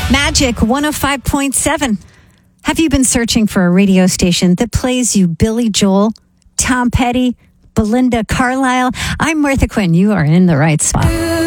Magic 105.7. Have you been searching for a radio station that plays you Billy Joel, Tom Petty, Belinda Carlisle? I'm Martha Quinn. You are in the right spot.